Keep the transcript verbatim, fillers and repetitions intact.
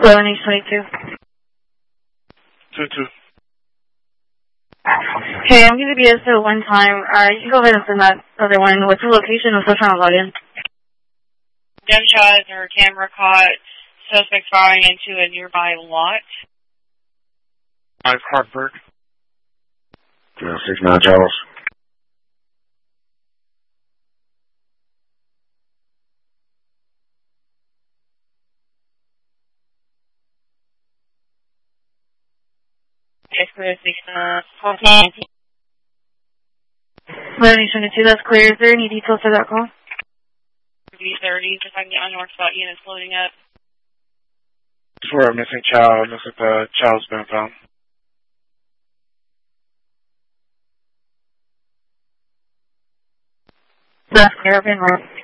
eleven H twenty-two. two two. Okay, I'm going to be S O one time. Uh, you can go ahead and send that other one. What's your location? I'm still trying to log in. Gunshots or camera caught. Suspect firing into a nearby lot. five Hartford. Yeah, six nine Charles. Yes, clear six nine. fourteen. eleven H twenty-two, that's clear. Is there any details for that call? V thirty, just I can get my north spot units loading up. For a missing child. Looks like the child's been found. That's clear. I've been wrong.